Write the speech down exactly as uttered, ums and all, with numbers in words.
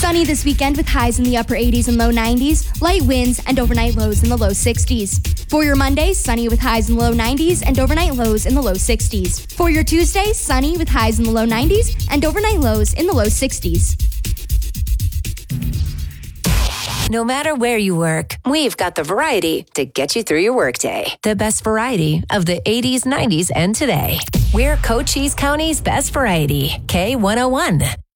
Sunny this weekend with highs in the upper eighties and low nineties, light winds, and overnight lows in the low sixties. For your Monday, sunny with highs in the low nineties and overnight lows in the low sixties. For your Tuesday, sunny with highs in the low nineties and overnight lows in the low sixties. No matter where you work, we've got the variety to get you through your workday. The best variety of the eighties, nineties, and today. We're Cochise County's best variety. K one oh one.